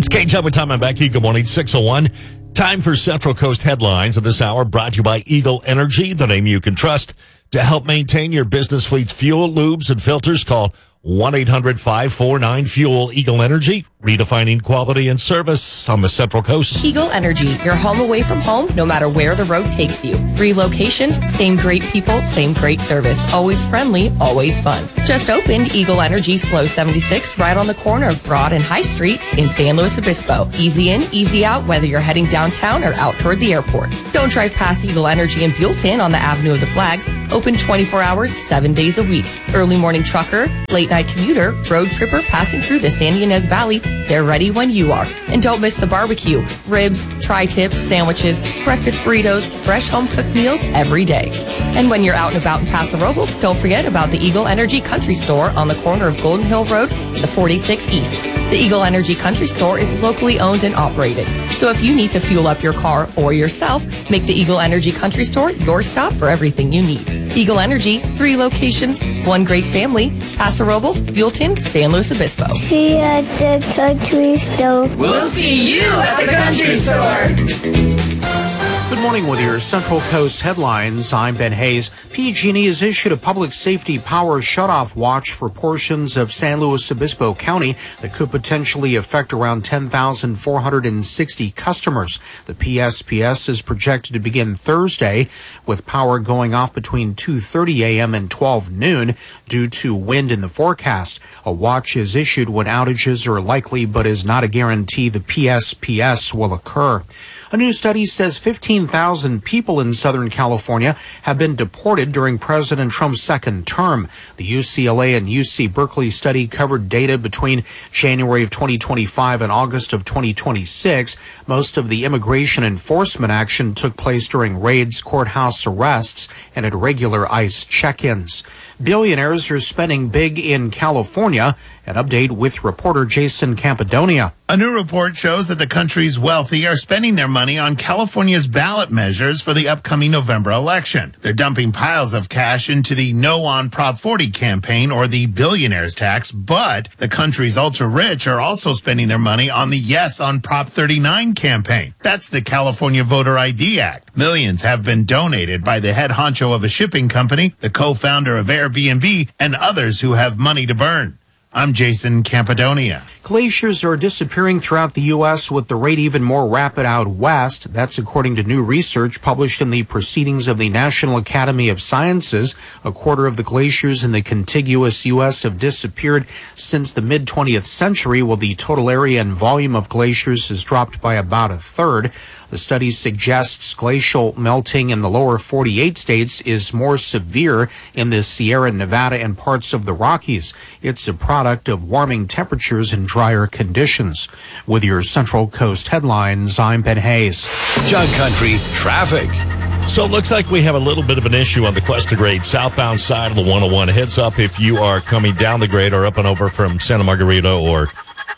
It's K-Job with Tom and Becky. Good morning, 6:01. Time for Central Coast headlines of this hour, brought to you by Eagle Energy, the name you can trust. To help maintain your business fleet's fuel, lubes, and filters, call 1-800-549-FUEL. Eagle Energy, redefining quality and service on the Central Coast. Eagle Energy, your home away from home, no matter where the road takes you. 3 locations, same great people, same great service. Always friendly, always fun. Just opened Eagle Energy Slow 76 right on the corner of Broad and High Streets in San Luis Obispo. Easy in, easy out, whether you're heading downtown or out toward the airport. Don't drive past Eagle Energy in Buellton on the Avenue of the Flags. Open 24 hours, 7 days a week. Early morning trucker, late night commuter, road tripper passing through the San Ynez Valley, they're ready when you are. And don't miss the barbecue. Ribs, tri-tips, sandwiches, breakfast burritos, fresh home-cooked meals every day. And when you're out and about in Paso Robles, don't forget about the Eagle Energy Country Store on the corner of Golden Hill Road and the 46 East. The Eagle Energy Country Store is locally owned and operated. So if you need to fuel up your car or yourself, make the Eagle Energy Country Store your stop for everything you need. Eagle Energy, 3 locations, 1 great family, Paso Robles, Buellton, San Luis Obispo. See you at the country store. We'll see you at the country store. Good morning with your Central Coast headlines. I'm Ben Hayes. PG&E has issued a public safety power shutoff watch for portions of San Luis Obispo County that could potentially affect around 10,460 customers. The PSPS is projected to begin Thursday, with power going off between 2:30 a.m. and 12 noon due to wind in the forecast. A watch is issued when outages are likely, but is not a guarantee the PSPS will occur. A new study says 15,000 people in Southern California have been deported during President Trump's second term. The UCLA and UC Berkeley study covered data between January of 2025 and August of 2026. Most of the immigration enforcement action took place during raids, courthouse arrests, and at regular ICE check-ins. Billionaires are spending big in California. An update with reporter Jason Campidonia. A new report shows that the country's wealthy are spending their money on California's ballot measures for the upcoming November election. They're dumping piles of cash into the No on Prop 40 campaign, or the billionaire's tax, but the country's ultra-rich are also spending their money on the Yes on Prop 39 campaign. That's the California Voter ID Act. Millions have been donated by the head honcho of a shipping company, the co-founder of Airbnb, and others who have money to burn. I'm Jason Campidonia. Glaciers are disappearing throughout the U.S. with the rate even more rapid out west. That's according to new research published in the Proceedings of the National Academy of Sciences. A quarter of the glaciers in the contiguous U.S. have disappeared since the mid-20th century, while the total area and volume of glaciers has dropped by about a third. The study suggests glacial melting in the lower 48 states is more severe in the Sierra Nevada and parts of the Rockies. It's a product of warming temperatures and drier conditions. With your Central Coast headlines, I'm Ben Hayes. Jug Country traffic. So it looks like we have a little bit of an issue on the Cuesta Grade southbound side of the 101. Heads up if you are coming down the grade or up and over from Santa Margarita or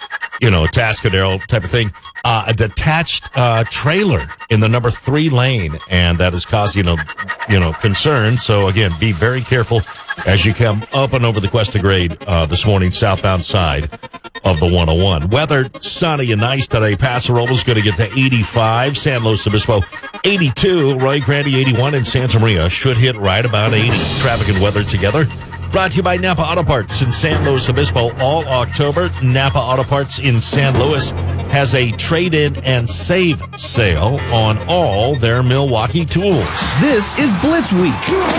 Tascadero type of thing. A detached trailer in the number 3 lane, and that is causing concern. So again, be very careful as you come up and over the Cuesta Grade this morning, southbound side of the 101. Weather sunny and nice today. Paso Robles going to get to 85. San Luis Obispo 82. Rio Grande 81, and Santa Maria should hit right about 80. Traffic and weather together. Brought to you by Napa Auto Parts in San Luis Obispo all October. Napa Auto Parts in San Luis has a trade-in and save sale on all their Milwaukee tools. This is Blitz Week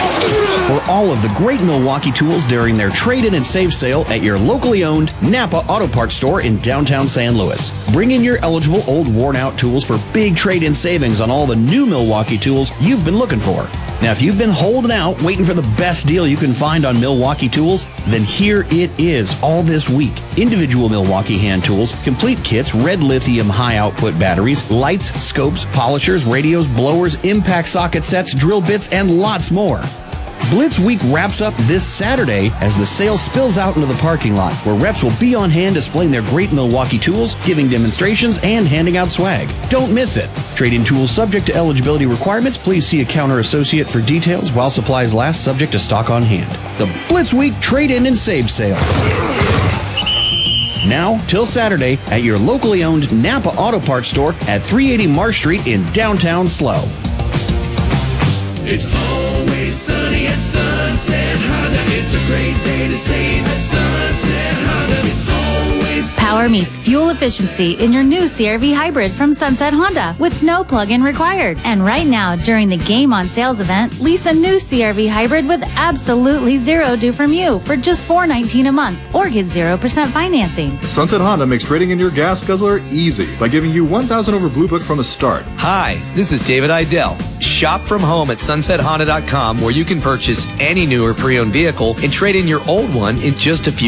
for all of the great Milwaukee tools during their trade-in and save sale at your locally owned Napa Auto Parts store in downtown San Luis. Bring in your eligible old worn-out tools for big trade-in savings on all the new Milwaukee tools you've been looking for. Now, if you've been holding out, waiting for the best deal you can find on Milwaukee tools, then here it is all this week. Individual Milwaukee hand tools, complete kits, red lithium high-output batteries, lights, scopes, polishers, radios, blowers, impact socket sets, drill bits, and lots more. Blitz Week wraps up this Saturday as the sale spills out into the parking lot, where reps will be on hand displaying their great Milwaukee tools, giving demonstrations, and handing out swag. Don't miss it. Trade-in tools subject to eligibility requirements. Please see a counter associate for details while supplies last, subject to stock on hand. The Blitz Week Trade-In and Save Sale. Now till Saturday at your locally owned Napa Auto Parts store at 380 Marsh Street in downtown SLO. It's always sunny at Sunset Honda. It's a great day to save at Sunset Honda. It's always Power meets fuel efficiency in your new CR-V Hybrid from Sunset Honda with no plug-in required. And right now, during the Game on Sales event, lease a new CR-V Hybrid with absolutely zero due from you for just $419 a month or get 0% financing. Sunset Honda makes trading in your gas guzzler easy by giving you $1,000 over Blue Book from the start. Hi, this is David Idell. Shop from home at sunsethonda.com where you can purchase any new or pre-owned vehicle and trade in your old one in just a few